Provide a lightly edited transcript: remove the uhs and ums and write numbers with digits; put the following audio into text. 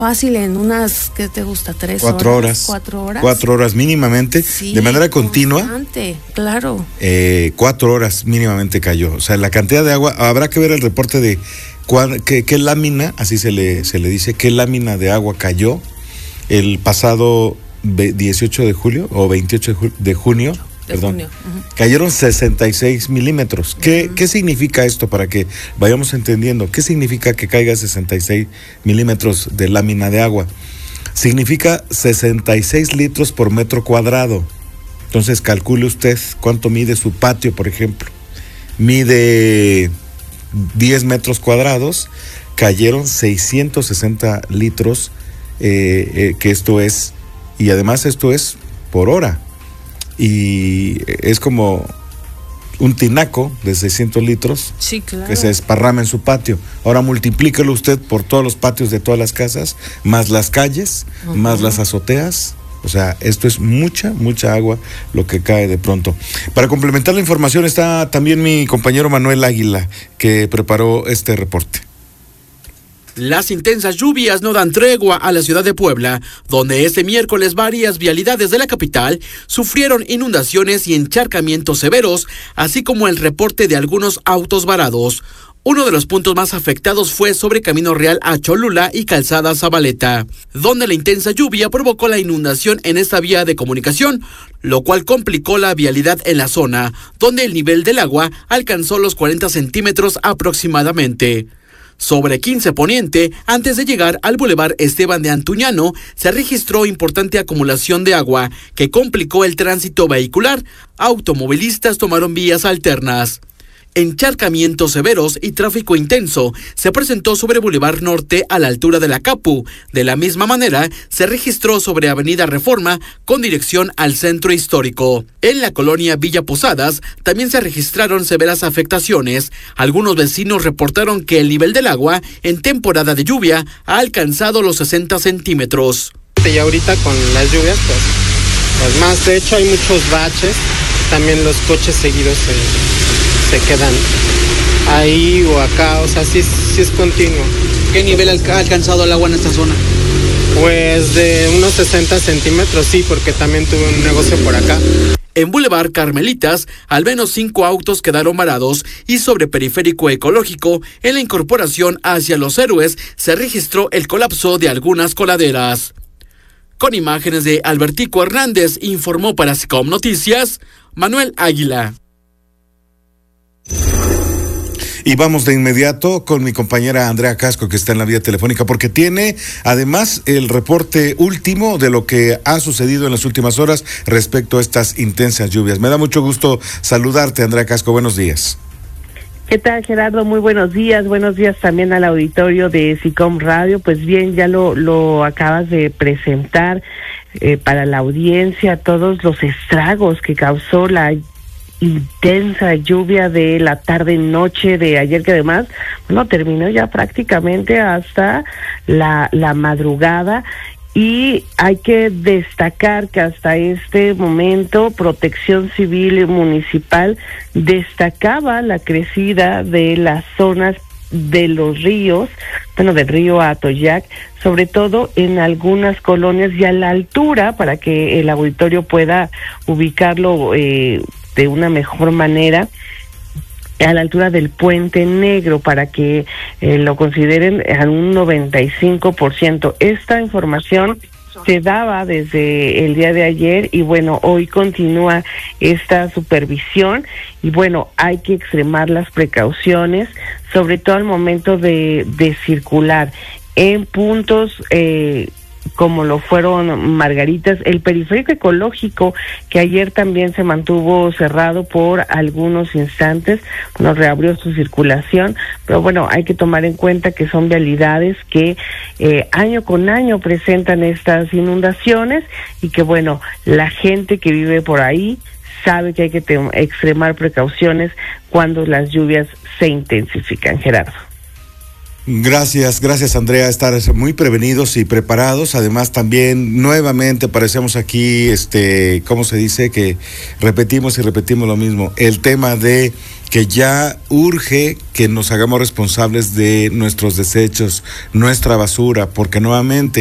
Fácil, en unas, ¿qué te gusta? 3 horas. 4 horas. 4 horas. 4 horas mínimamente, Sí, de manera continua. Constante, claro. 4 horas mínimamente cayó. O sea, la cantidad de agua, habrá que ver el reporte de qué lámina, así se le dice, qué lámina de agua cayó el pasado 18 de julio o 28 de junio. Perdón, cayeron 66 milímetros. ¿Qué significa esto para que vayamos entendiendo? ¿Qué significa que caiga 66 milímetros de lámina de agua? Significa 66 litros por metro cuadrado. Entonces calcule usted cuánto mide su patio, por ejemplo. Mide 10 metros cuadrados, cayeron 660 litros, que esto es, y además esto es por hora. Y es como un tinaco de 600 litros, sí, claro, que se desparrama en su patio. Ahora multiplíquelo usted por todos los patios de todas las casas, más las calles, más las azoteas. O sea, esto es mucha agua lo que cae de pronto. Para complementar la información está también mi compañero Manuel Águila, que preparó este reporte. Las intensas lluvias no dan tregua a la ciudad de Puebla, donde este miércoles varias vialidades de la capital sufrieron inundaciones y encharcamientos severos, así como el reporte de algunos autos varados. Uno de los puntos más afectados fue sobre Camino Real a Cholula y Calzada Zabaleta, donde la intensa lluvia provocó la inundación en esta vía de comunicación, lo cual complicó la vialidad en la zona, donde el nivel del agua alcanzó los 40 centímetros aproximadamente. Sobre 15 Poniente, antes de llegar al bulevar Esteban de Antuñano, se registró importante acumulación de agua que complicó el tránsito vehicular. Automovilistas tomaron vías alternas. Encharcamientos severos y tráfico intenso se presentó sobre Boulevard Norte a la altura de la Capu. De la misma manera, se registró sobre Avenida Reforma con dirección al centro histórico. En la colonia Villa Posadas también se registraron severas afectaciones. Algunos vecinos reportaron que el nivel del agua en temporada de lluvia ha alcanzado los 60 centímetros. Y ahorita con las lluvias, pues más, de hecho hay muchos baches, también los coches seguidos se quedan ahí o acá, o sea, sí es continuo. ¿Qué nivel ha alcanzado el agua en esta zona? Pues de unos 60 centímetros, sí, porque también tuve un negocio por acá. En Boulevard Carmelitas, al menos 5 autos quedaron varados y sobre Periférico Ecológico, en la incorporación hacia Los Héroes, se registró el colapso de algunas coladeras. Con imágenes de Albertico Hernández, informó para SICOM Noticias, Manuel Águila. Y vamos de inmediato con mi compañera Andrea Casco, que está en la vía telefónica, porque tiene además el reporte último de lo que ha sucedido en las últimas horas respecto a estas intensas lluvias. Me da mucho gusto saludarte, Andrea Casco. Buenos días. ¿Qué tal, Gerardo? Muy buenos días también al auditorio de SICOM Radio. Pues bien, ya lo acabas de presentar para la audiencia, todos los estragos que causó la intensa lluvia de la tarde-noche de ayer, que además, terminó ya prácticamente hasta la madrugada. Y hay que destacar que hasta este momento Protección Civil Municipal destacaba la crecida de las zonas de los ríos, del río Atoyac, sobre todo en algunas colonias y a la altura, para que el auditorio pueda ubicarlo de una mejor manera, a la altura del Puente Negro, para que lo consideren a un 95%. Esta información se daba desde el día de ayer y hoy continúa esta supervisión y hay que extremar las precauciones, sobre todo al momento de circular en puntos como lo fueron Margaritas, el Periférico Ecológico, que ayer también se mantuvo cerrado por algunos instantes, reabrió su circulación, pero hay que tomar en cuenta que son vialidades que año con año presentan estas inundaciones y que la gente que vive por ahí sabe que hay que extremar precauciones cuando las lluvias se intensifican, Gerardo. Gracias Andrea, estar muy prevenidos y preparados. Además también nuevamente parecemos aquí, ¿cómo se dice? Que repetimos lo mismo. El tema de que ya urge que nos hagamos responsables de nuestros desechos, nuestra basura, porque nuevamente